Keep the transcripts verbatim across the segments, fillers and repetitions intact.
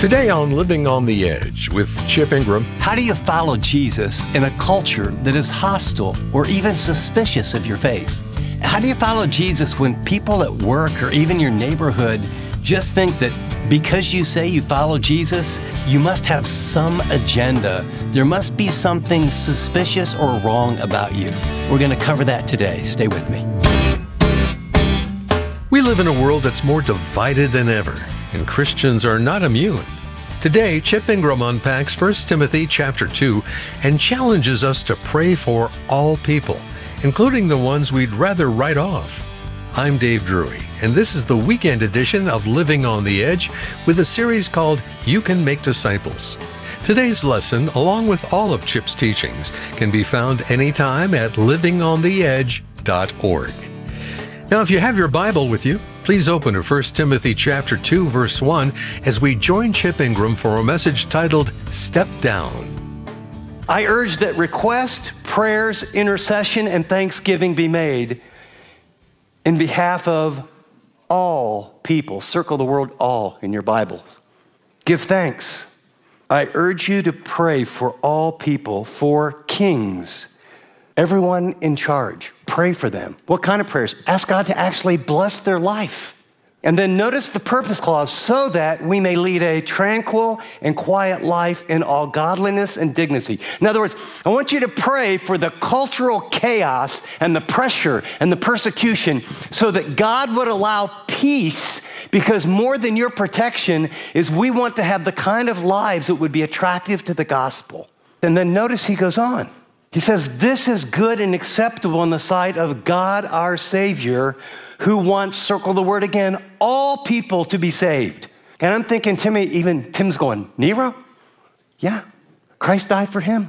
Today on Living on the Edge with Chip Ingram. How do you follow Jesus in a culture that is hostile or even suspicious of your faith? How do you follow Jesus when people at work or even your neighborhood just think that because you say you follow Jesus, you must have some agenda? There must be something suspicious or wrong about you. We're going to cover that today. Stay with me. We live in a world that's more divided than ever, and Christians are not immune. Today, Chip Ingram unpacks First Timothy chapter two and challenges us to pray for all people, including the ones we'd rather write off. I'm Dave Drury, and this is the weekend edition of Living on the Edge with a series called You Can Make Disciples. Today's lesson, along with all of Chip's teachings, can be found anytime at living on the edge dot org. Now, if you have your Bible with you, please open to First Timothy chapter two, verse one, as we join Chip Ingram for a message titled, Step Down. I urge that request, prayers, intercession, and thanksgiving be made in behalf of all people. Circle the word all in your Bibles. Give thanks. I urge you to pray for all people, for kings, everyone in charge. Pray for them. What kind of prayers? Ask God to actually bless their life. And then notice the purpose clause, so that we may lead a tranquil and quiet life in all godliness and dignity. In other words, I want you to pray for the cultural chaos and the pressure and the persecution so that God would allow peace, because more than your protection is we want to have the kind of lives that would be attractive to the gospel. And then notice he goes on. He says, this is good and acceptable in the sight of God our Savior, who wants, circle the word again, all people to be saved. And I'm thinking, Timmy, even Tim's going, Nero? Yeah, Christ died for him.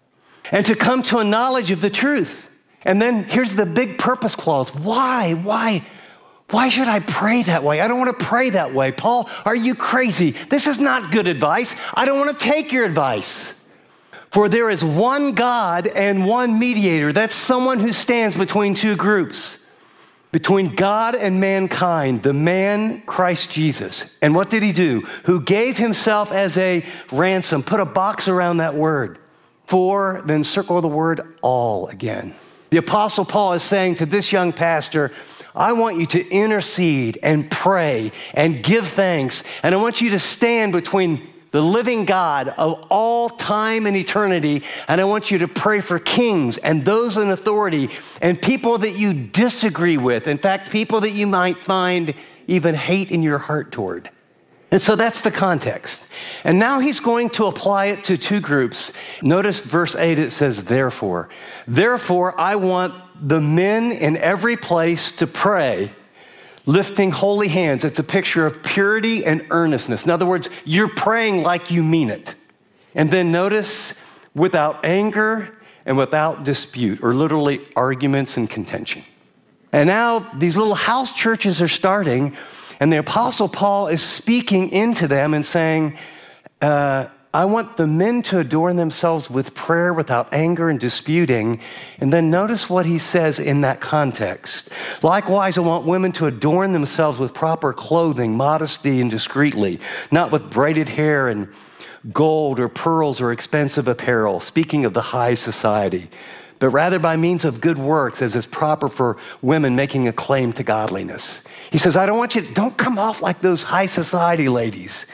And to come to a knowledge of the truth. And then here's the big purpose clause. Why, why, why should I pray that way? I don't want to pray that way. Paul, are you crazy? This is not good advice. I don't want to take your advice. For there is one God and one mediator. That's someone who stands between two groups, between God and mankind, the man Christ Jesus. And what did he do? Who gave himself as a ransom. Put a box around that word. For, then circle the word all again. The Apostle Paul is saying to this young pastor, I want you to intercede and pray and give thanks. And I want you to stand between the living God of all time and eternity. And I want you to pray for kings and those in authority and people that you disagree with. In fact, people that you might find even hate in your heart toward. And so that's the context. And now he's going to apply it to two groups. Notice verse eight, it says, therefore. Therefore, I want the men in every place to pray, lifting holy hands. It's a picture of purity and earnestness. In other words, you're praying like you mean it. And then notice, without anger and without dispute, or literally arguments and contention. And now these little house churches are starting, and the Apostle Paul is speaking into them and saying, uh, I want the men to adorn themselves with prayer without anger and disputing. And then notice what he says in that context. Likewise, I want women to adorn themselves with proper clothing, modesty and discreetly, not with braided hair and gold or pearls or expensive apparel, speaking of the high society, but rather by means of good works, as is proper for women making a claim to godliness. He says, I don't want you, don't come off like those high society ladies.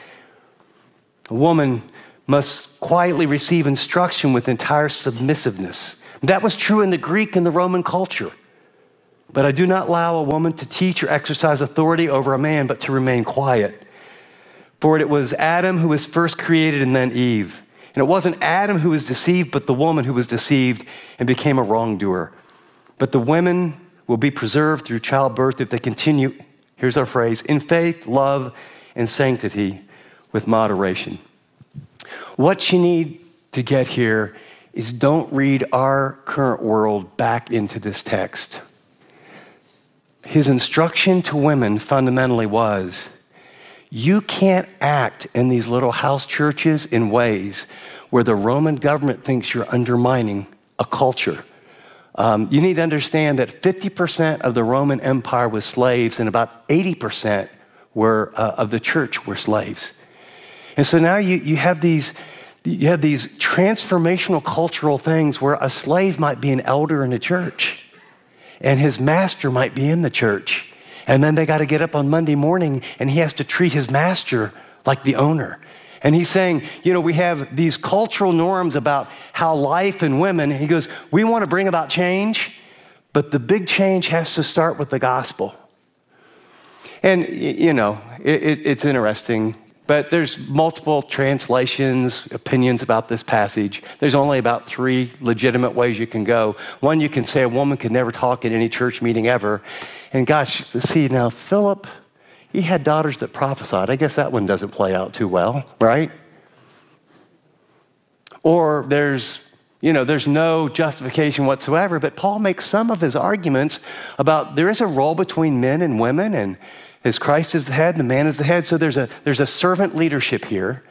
A woman must quietly receive instruction with entire submissiveness. That was true in the Greek and the Roman culture. But I do not allow a woman to teach or exercise authority over a man, but to remain quiet. For it was Adam who was first created and then Eve. And it wasn't Adam who was deceived, but the woman who was deceived and became a wrongdoer. But the women will be preserved through childbirth if they continue, here's our phrase, in faith, love, and sanctity with moderation. What you need to get here is don't read our current world back into this text. His instruction to women fundamentally was, you can't act in these little house churches in ways where the Roman government thinks you're undermining a culture. Um, you need to understand that fifty percent of the Roman Empire was slaves, and about eighty percent were, uh, of the church were slaves. And so now you, you have these you have these transformational cultural things where a slave might be an elder in a church and his master might be in the church. And then they got to get up on Monday morning and he has to treat his master like the owner. And he's saying, you know, we have these cultural norms about how life and women, he goes, we want to bring about change, but the big change has to start with the gospel. And, you know, it, it, it's interesting, but there's multiple translations, opinions about this passage. There's only about three legitimate ways you can go. One, you can say a woman could never talk in any church meeting ever. And gosh, see, now Philip, he had daughters that prophesied. I guess that one doesn't play out too well, right? Or there's, you know, there's no justification whatsoever, but Paul makes some of his arguments about there is a role between men and women, and as Christ is the head, the man is the head, so there's a, there's a servant leadership here.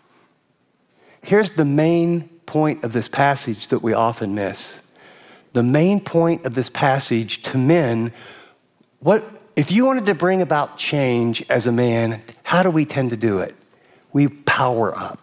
Here's the main point of this passage that we often miss. The main point of this passage to men, what if you wanted to bring about change as a man, how do we tend to do it? We power up.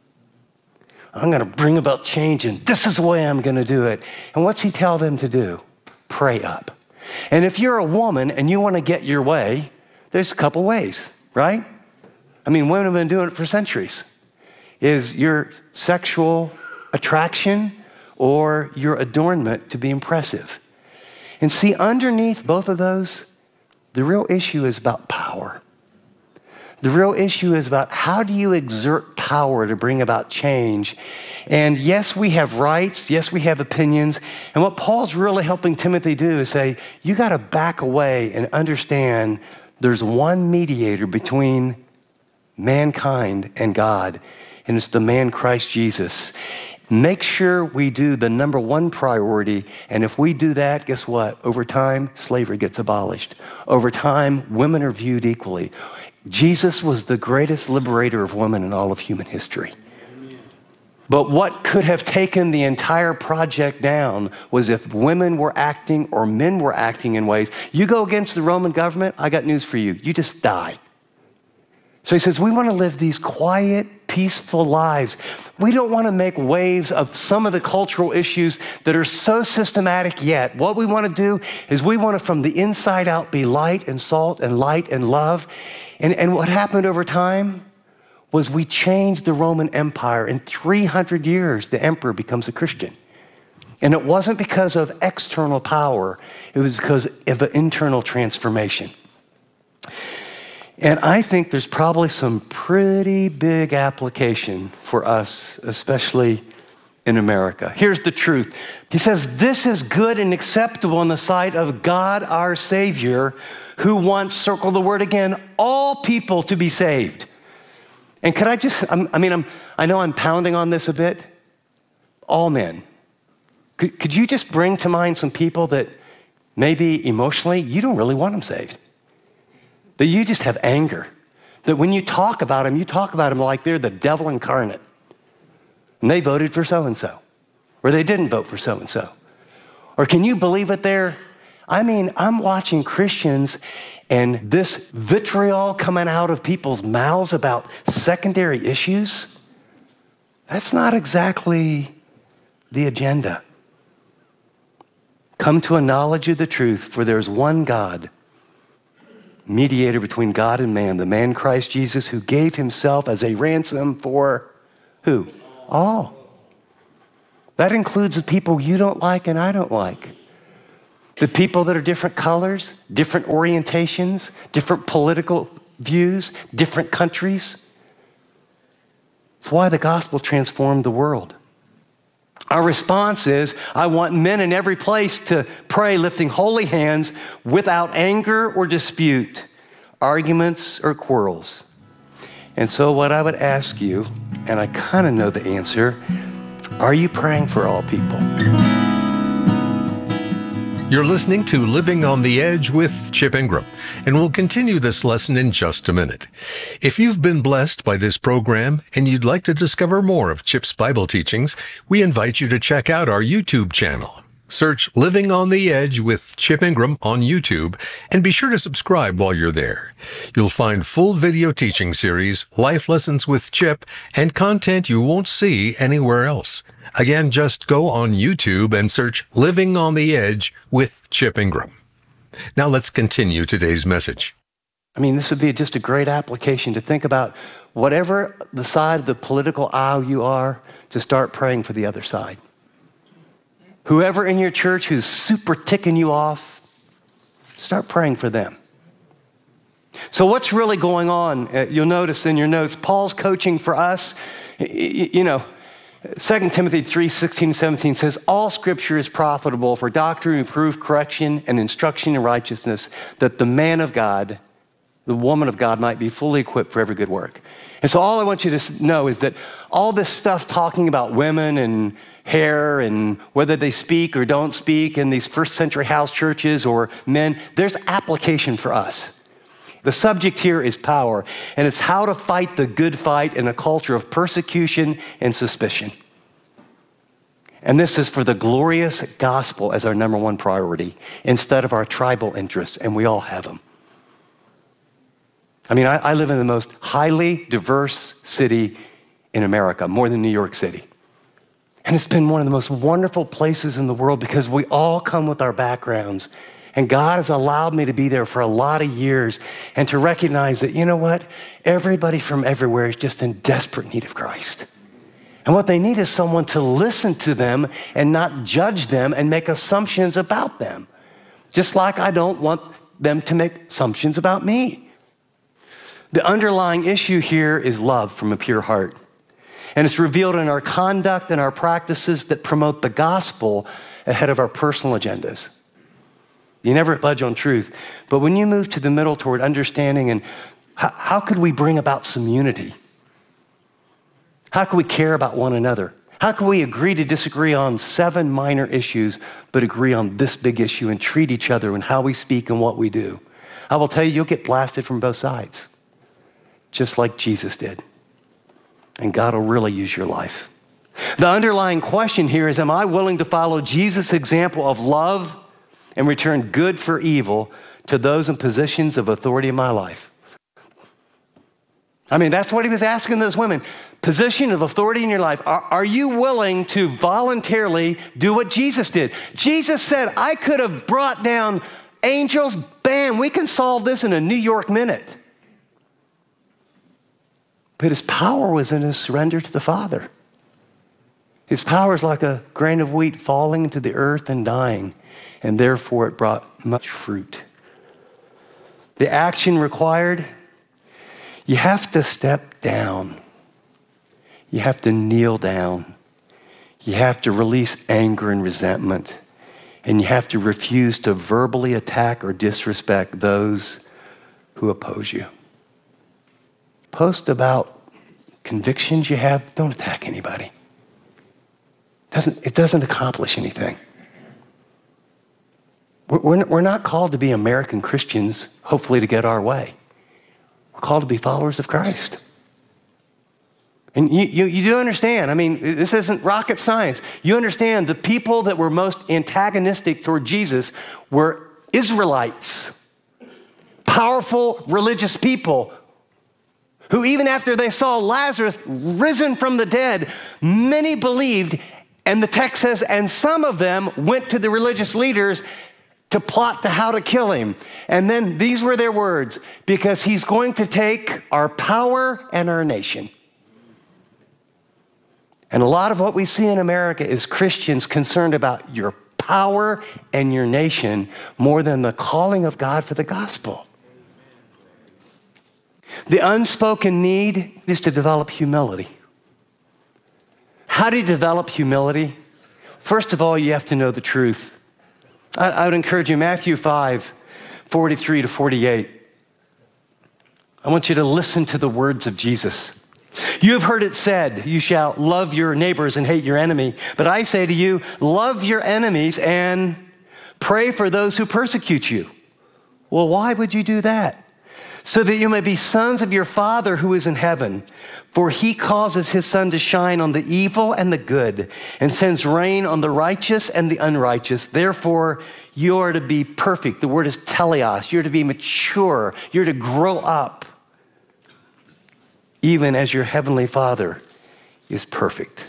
I'm going to bring about change, and this is the way I'm going to do it. And what's he tell them to do? Pray up. And if you're a woman and you want to get your way, there's a couple ways, right? I mean, women have been doing it for centuries. Is your sexual attraction or your adornment to be impressive? And see, underneath both of those, the real issue is about power. The real issue is about how do you exert power to bring about change? And yes, we have rights. Yes, we have opinions. And what Paul's really helping Timothy do is say, you got to back away and understand there's one mediator between mankind and God, and it's the man Christ Jesus. Make sure we do the number one priority, and if we do that, guess what? Over time, slavery gets abolished. Over time, women are viewed equally. Jesus was the greatest liberator of women in all of human history. But what could have taken the entire project down was if women were acting or men were acting in ways. You go against the Roman government, I got news for you. You just die. So he says, we want to live these quiet, peaceful lives. We don't want to make waves of some of the cultural issues that are so systematic yet. What we want to do is we want to, from the inside out, be light and salt and light and love. And, and what happened over time was we changed the Roman Empire. In three hundred years, the emperor becomes a Christian. And it wasn't because of external power. It was because of an internal transformation. And I think there's probably some pretty big application for us, especially in America. Here's the truth. He says, this is good and acceptable in the sight of God our Savior, who wants, circle the word again, all people to be saved. And could I just, I'm, I mean, I'm, I know I'm pounding on this a bit. All men. Could, could you just bring to mind some people that maybe emotionally you don't really want them saved? That you just have anger. That when you talk about them, you talk about them like they're the devil incarnate. And they voted for so-and-so. Or they didn't vote for so-and-so. Or can you believe it there? I mean, I'm watching Christians and this vitriol coming out of people's mouths about secondary issues. That's not exactly the agenda. Come to a knowledge of the truth, for there's one God, mediator between God and man, the man Christ Jesus, who gave himself as a ransom for who? All. That includes the people you don't like and I don't like. The people that are different colors, different orientations, different political views, different countries. It's why the gospel transformed the world. Our response is, I want men in every place to pray lifting holy hands without anger or dispute, arguments or quarrels. And so what I would ask you, and I kind of know the answer, are you praying for all people? You're listening to Living on the Edge with Chip Ingram, and we'll continue this lesson in just a minute. If you've been blessed by this program and you'd like to discover more of Chip's Bible teachings, we invite you to check out our YouTube channel. Search Living on the Edge with Chip Ingram on YouTube and be sure to subscribe while you're there. You'll find full video teaching series, life lessons with Chip, and content you won't see anywhere else. Again, just go on YouTube and search Living on the Edge with Chip Ingram. Now let's continue today's message. I mean, this would be just a great application to think about whatever the side of the political aisle you are, to start praying for the other side. Whoever in your church who's super ticking you off, start praying for them. So what's really going on? Uh, you'll notice in your notes, Paul's coaching for us. You, you know, Second Timothy three, sixteen, seventeen says, all scripture is profitable for doctrine, reproof, correction, and instruction in righteousness, that the man of God, the woman of God might be fully equipped for every good work. And so all I want you to know is that all this stuff talking about women and hair and whether they speak or don't speak in these first century house churches or men, there's application for us. The subject here is power, and it's how to fight the good fight in a culture of persecution and suspicion. And this is for the glorious gospel as our number one priority instead of our tribal interests, and we all have them. I mean, I, I live in the most highly diverse city in America, more than New York City. And it's been one of the most wonderful places in the world because we all come with our backgrounds. And God has allowed me to be there for a lot of years and to recognize that, you know what? Everybody from everywhere is just in desperate need of Christ. And what they need is someone to listen to them and not judge them and make assumptions about them. Just like I don't want them to make assumptions about me. The underlying issue here is love from a pure heart. And it's revealed in our conduct and our practices that promote the gospel ahead of our personal agendas. You never budge on truth, but when you move to the middle toward understanding and how, how could we bring about some unity? How can we care about one another? How can we agree to disagree on seven minor issues, but agree on this big issue and treat each other and how we speak and what we do? I will tell you, you'll get blasted from both sides, just like Jesus did. And God will really use your life. The underlying question here is, am I willing to follow Jesus' example of love and return good for evil to those in positions of authority in my life? I mean, that's what he was asking those women. Position of authority in your life. Are, are you willing to voluntarily do what Jesus did? Jesus said, I could have brought down angels. Bam, we can solve this in a New York minute. But his power was in his surrender to the Father. His power is like a grain of wheat falling into the earth and dying, and therefore it brought much fruit. The action required, you have to step down. You have to kneel down. You have to release anger and resentment. And you have to refuse to verbally attack or disrespect those who oppose you. Post about convictions you have. Don't attack anybody. It doesn't, it doesn't accomplish anything. We're, we're not called to be American Christians, hopefully to get our way. We're called to be followers of Christ. And you, you, you do understand, I mean, this isn't rocket science. You understand the people that were most antagonistic toward Jesus were Israelites, powerful religious people who even after they saw Lazarus risen from the dead, many believed, and the text says, and some of them went to the religious leaders to plot to how to kill him. And then these were their words, because he's going to take our power and our nation. And a lot of what we see in America is Christians concerned about your power and your nation more than the calling of God for the gospel. The unspoken need is to develop humility. How do you develop humility? First of all, you have to know the truth. I, I would encourage you, Matthew five, forty-three to forty-eight. I want you to listen to the words of Jesus. You have heard it said, you shall love your neighbors and hate your enemy. But I say to you, love your enemies and pray for those who persecute you. Well, why would you do that? so that you may be sons of your Father who is in heaven. For he causes his sun to shine on the evil and the good, and sends rain on the righteous and the unrighteous. Therefore, you are to be perfect. The word is teleos. You're to be mature. You're to grow up, even as your heavenly Father is perfect.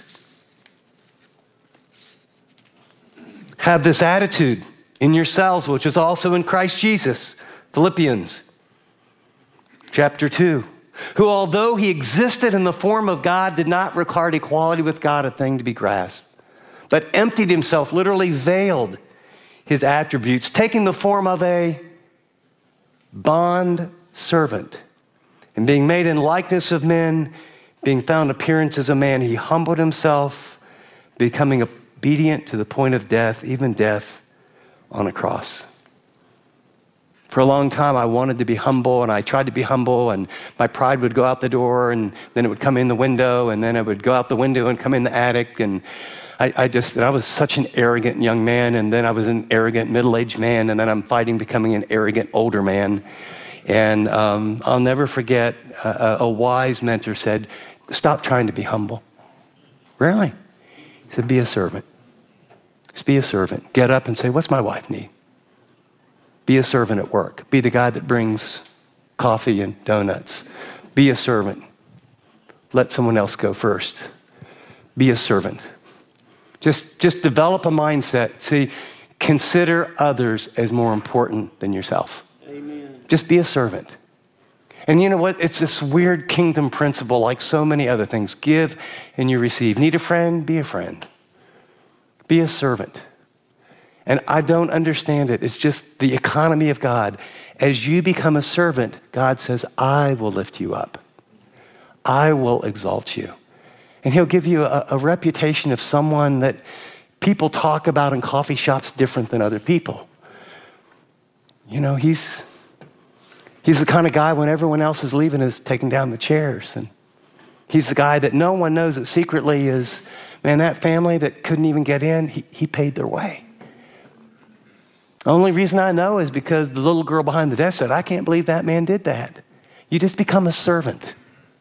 Have this attitude in yourselves, which is also in Christ Jesus. Philippians chapter two. Who, although he existed in the form of God, did not regard equality with God a thing to be grasped, but emptied himself, literally veiled his attributes, taking the form of a bond servant. And being made in likeness of men, being found in appearance as a man, he humbled himself, becoming obedient to the point of death, even death on a cross. For a long time, I wanted to be humble, and I tried to be humble, and my pride would go out the door, and then it would come in the window, and then it would go out the window and come in the attic. And I, I just, I was such an arrogant young man, and then I was an arrogant middle-aged man, and then I'm fighting becoming an arrogant older man. And um, I'll never forget, a, a wise mentor said, stop trying to be humble. Really? He said, be a servant. Just be a servant. Get up and say, what's my wife need? Be a servant at work. Be the guy that brings coffee and donuts. Be a servant. Let someone else go first. Be a servant. Just, just develop a mindset. See, consider others as more important than yourself. Amen. Just be a servant. And you know what? It's this weird kingdom principle, like so many other things. Give and you receive. Need a friend? Be a friend. Be a servant. And I don't understand it. It's just the economy of God. As you become a servant, God says, I will lift you up. I will exalt you. And he'll give you a, a reputation of someone that people talk about in coffee shops different than other people. You know, he's, he's the kind of guy when everyone else is leaving is taking down the chairs. And he's the guy that no one knows that secretly is, man, that family that couldn't even get in, he, he paid their way. The only reason I know is because the little girl behind the desk said, I can't believe that man did that. You just become a servant.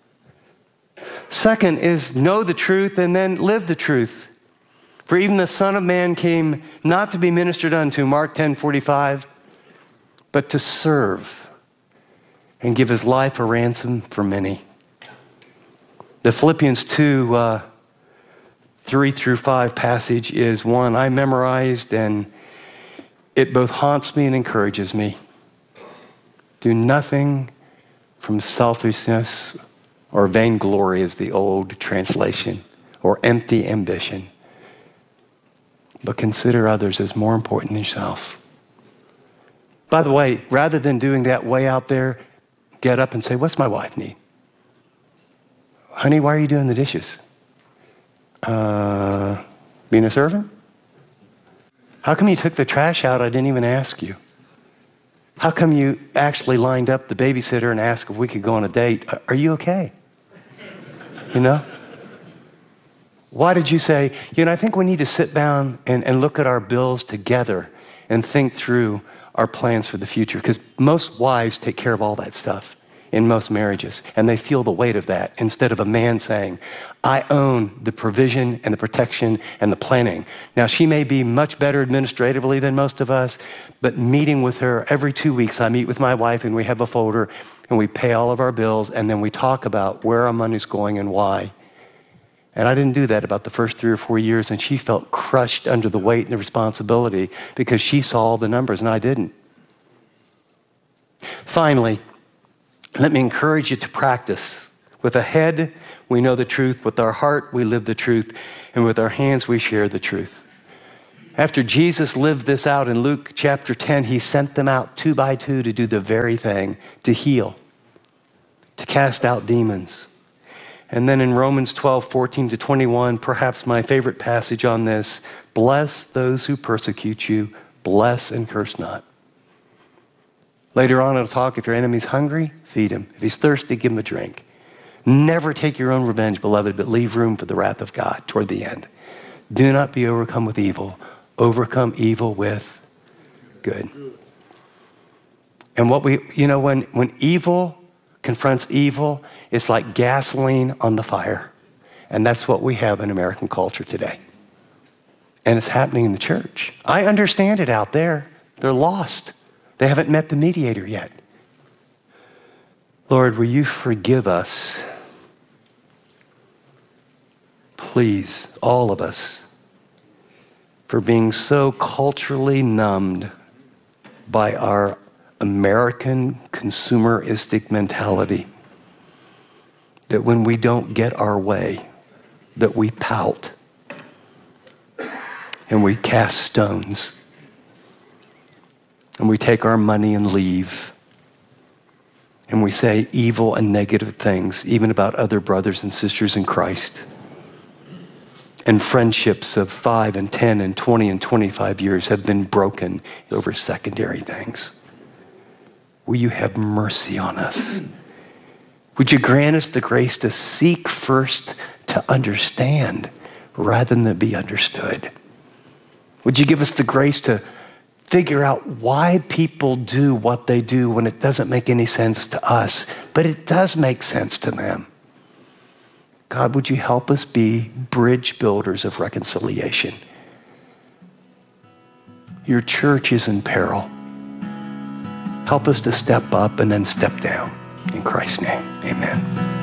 Second is know the truth and then live the truth. For even the Son of Man came not to be ministered unto, Mark ten forty-five, but to serve and give his life a ransom for many. The Philippians two, uh, three through five passage is one I memorized, and it both haunts me and encourages me. Do nothing from selfishness or vainglory is the old translation, or empty ambition, but consider others as more important than yourself. By the way, rather than doing that way out there, get up and say, what's my wife need? Honey, why are you doing the dishes? Uh, being a servant? How come you took the trash out? I didn't even ask you. How come you actually lined up the babysitter and asked if we could go on a date? Are you okay? You know? Why did you say, you know, I think we need to sit down and, and look at our bills together and think through our plans for the future? Because most wives take care of all that stuff in most marriages, and they feel the weight of that instead of a man saying, I own the provision and the protection and the planning. Now, she may be much better administratively than most of us, but meeting with her every two weeks, I meet with my wife and we have a folder and we pay all of our bills, and then we talk about where our money's going and why. And I didn't do that about the first three or four years, and she felt crushed under the weight and the responsibility because she saw all the numbers and I didn't. Finally, let me encourage you to practice. With a head, we know the truth. With our heart, we live the truth. And with our hands, we share the truth. After Jesus lived this out in Luke chapter ten, he sent them out two by two to do the very thing, to heal, to cast out demons. And then in Romans twelve, fourteen to twenty-one, perhaps my favorite passage on this, bless those who persecute you, bless and curse not. Later on, it'll talk, if your enemy's hungry, feed him. If he's thirsty, give him a drink. Never take your own revenge, beloved, but leave room for the wrath of God toward the end. Do not be overcome with evil. Overcome evil with good. And what we, you know, when, when evil confronts evil, it's like gasoline on the fire. And that's what we have in American culture today. And it's happening in the church. I understand it out there. They're lost. They haven't met the mediator yet. Lord, will you forgive us? Please, all of us, for being so culturally numbed by our American consumeristic mentality that when we don't get our way, that we pout and we cast stones and we take our money and leave and we say evil and negative things, even about other brothers and sisters in Christ. And friendships of five and ten and twenty and twenty-five years have been broken over secondary things. Will you have mercy on us? Would you grant us the grace to seek first to understand rather than to be understood? Would you give us the grace to figure out why people do what they do when it doesn't make any sense to us, but it does make sense to them? God, would you help us be bridge builders of reconciliation? Your church is in peril. Help us to step up and then step down. In Christ's name, amen.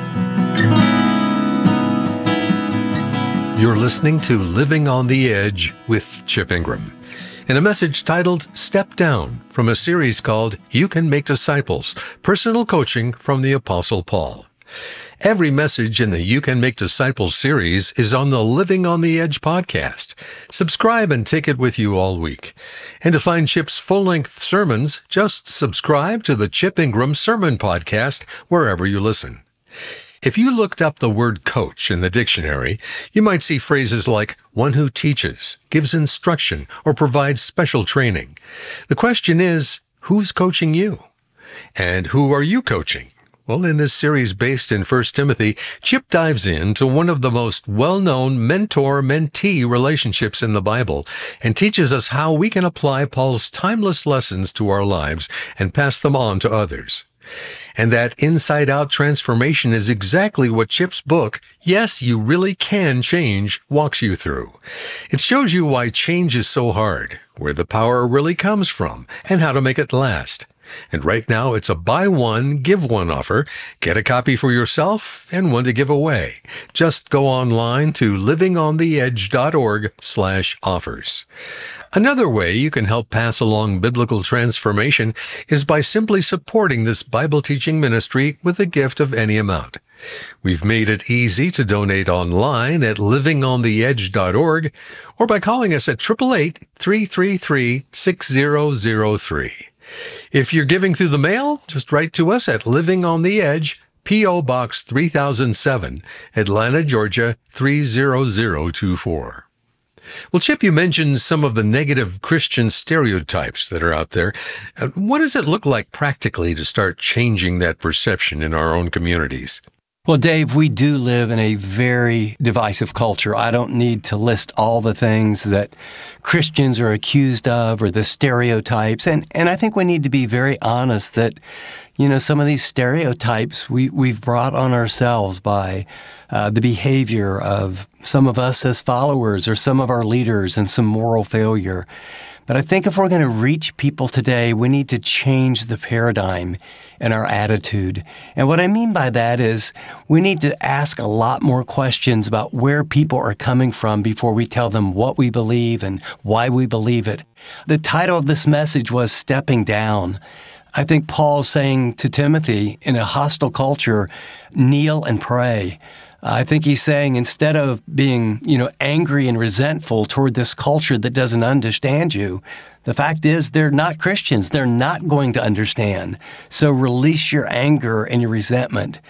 You're listening to Living on the Edge with Chip Ingram, in a message titled Step Down from a series called You Can Make Disciples, Personal Coaching from the Apostle Paul. Every message in the You Can Make Disciples series is on the Living on the Edge podcast. Subscribe and take it with you all week. And to find Chip's full-length sermons, just subscribe to the Chip Ingram Sermon Podcast wherever you listen. If you looked up the word coach in the dictionary, you might see phrases like one who teaches, gives instruction, or provides special training. The question is, who's coaching you? And who are you coaching? Well, in this series based in First Timothy, Chip dives into one of the most well-known mentor-mentee relationships in the Bible and teaches us how we can apply Paul's timeless lessons to our lives and pass them on to others. And that inside-out transformation is exactly what Chip's book, Yes, You Really Can Change, walks you through. It shows you why change is so hard, where the power really comes from, and how to make it last. And right now, it's a buy one, give one offer. Get a copy for yourself and one to give away. Just go online to livingontheedge.org slash offers. Another way you can help pass along biblical transformation is by simply supporting this Bible teaching ministry with a gift of any amount. We've made it easy to donate online at living on the edge dot org or by calling us at eight eight eight, three three three, six zero zero three. If you're giving through the mail, just write to us at Living on the Edge, P O. Box three thousand seven, Atlanta, Georgia, three zero zero two four. Well, Chip, you mentioned some of the negative Christian stereotypes that are out there. What does it look like practically to start changing that perception in our own communities? Well, Dave, we do live in a very divisive culture. I don't need to list all the things that Christians are accused of or the stereotypes. And, and I think we need to be very honest that, you know, some of these stereotypes we, we've brought on ourselves by uh, the behavior of some of us as followers or some of our leaders and some moral failure. But I think if we're going to reach people today, we need to change the paradigm and our attitude. And what I mean by that is we need to ask a lot more questions about where people are coming from before we tell them what we believe and why we believe it. The title of this message was Stepping Down. I think Paul's saying to Timothy, in a hostile culture, kneel and pray. I think he's saying instead of being, you know, angry and resentful toward this culture that doesn't understand you, the fact is they're not Christians. They're not going to understand. So release your anger and your resentment.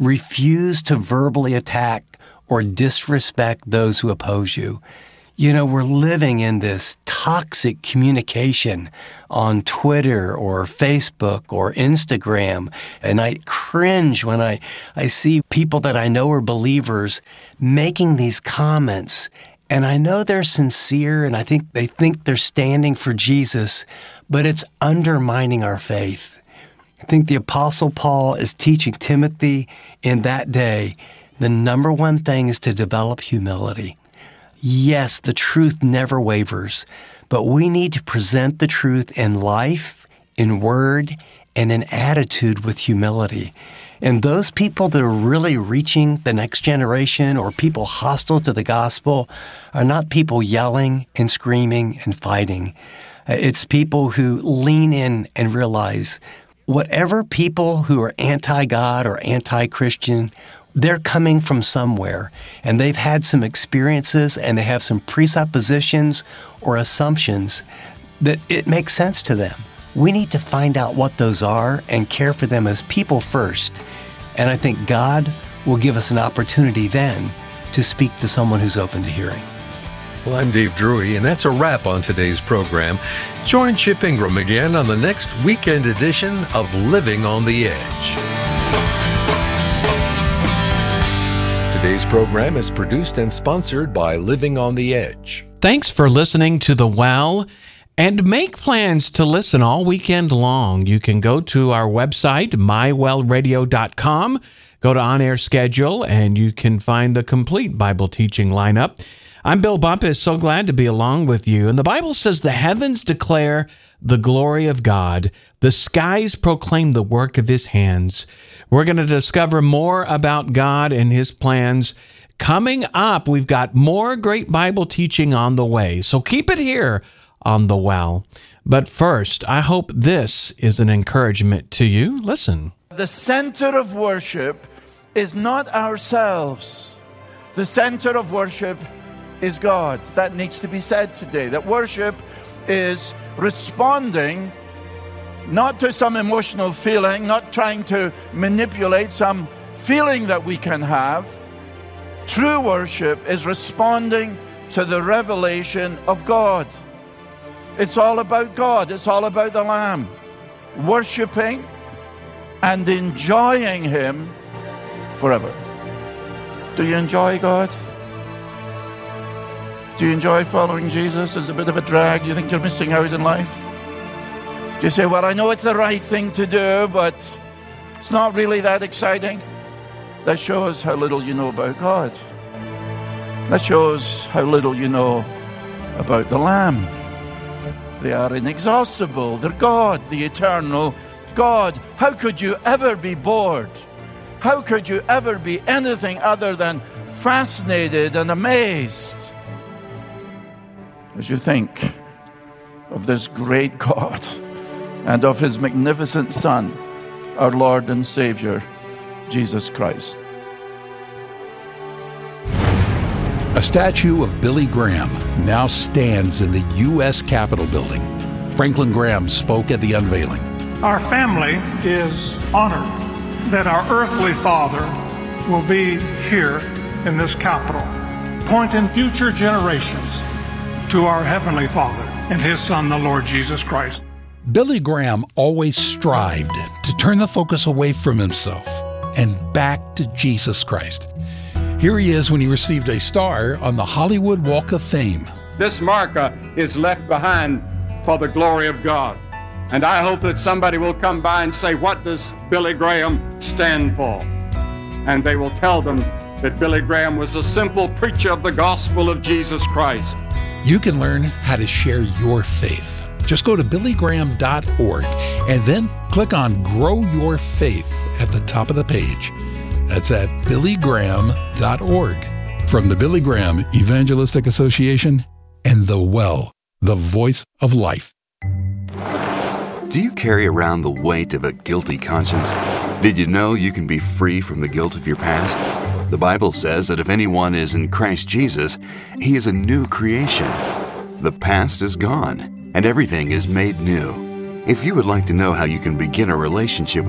Refuse to verbally attack or disrespect those who oppose you. You know, we're living in this toxic communication on Twitter or Facebook or Instagram, and I cringe when I, I see people that I know are believers making these comments, and I know they're sincere, and I think they think they're standing for Jesus, but it's undermining our faith. I think the Apostle Paul is teaching Timothy in that day, the number one thing is to develop humility. Yes, the truth never wavers, but we need to present the truth in life, in word, and in attitude with humility. And those people that are really reaching the next generation or people hostile to the gospel are not people yelling and screaming and fighting. It's people who lean in and realize whatever people who are anti-God or anti-Christian, they're coming from somewhere, and they've had some experiences, and they have some presuppositions or assumptions that it makes sense to them. We need to find out what those are and care for them as people first. And I think God will give us an opportunity then to speak to someone who's open to hearing. Well, I'm Dave Drury, and that's a wrap on today's program. Join Chip Ingram again on the next weekend edition of Living on the Edge. Today's program is produced and sponsored by Living on the Edge. Thanks for listening to The Well, and make plans to listen all weekend long. You can go to our website, my well radio dot com, go to On Air Schedule, and you can find the complete Bible teaching lineup. I'm Bill Bumpus, so glad to be along with you. And the Bible says the heavens declare the glory of God. The skies proclaim the work of His hands. We're going to discover more about God and His plans. Coming up, we've got more great Bible teaching on the way. So keep it here on The Well. But first, I hope this is an encouragement to you. Listen. The center of worship is not ourselves. The center of worship is God. That needs to be said today. That worship is responding not to some emotional feeling, not trying to manipulate some feeling that we can have. True worship is responding to the revelation of God. It's all about God. It's all about the Lamb. Worshiping and enjoying Him forever. Do you enjoy God? Do you enjoy following Jesus? Is it a bit of a drag? You think you're missing out in life? Do you say, well, I know it's the right thing to do, but it's not really that exciting? That shows how little you know about God. That shows how little you know about the Lamb. They are inexhaustible. They're God, the eternal God. How could you ever be bored? How could you ever be anything other than fascinated and amazed as you think of this great God and of His magnificent Son, our Lord and Savior, Jesus Christ? A statue of Billy Graham now stands in the U S Capitol building. Franklin Graham spoke at the unveiling. Our family is honored that our earthly father will be here in this Capitol, pointing future generations to our Heavenly Father and His Son, the Lord Jesus Christ. Billy Graham always strived to turn the focus away from himself and back to Jesus Christ. Here he is when he received a star on the Hollywood Walk of Fame. This marker is left behind for the glory of God. And I hope that somebody will come by and say, what does Billy Graham stand for? And they will tell them that Billy Graham was a simple preacher of the gospel of Jesus Christ. You can learn how to share your faith. Just go to billy graham dot org and then click on Grow Your Faith at the top of the page. That's at billy graham dot org. From the Billy Graham Evangelistic Association and The Well, the voice of life. Do you carry around the weight of a guilty conscience? Did you know you can be free from the guilt of your past? The Bible says that if anyone is in Christ Jesus, he is a new creation. The past is gone, and everything is made new. If you would like to know how you can begin a relationship with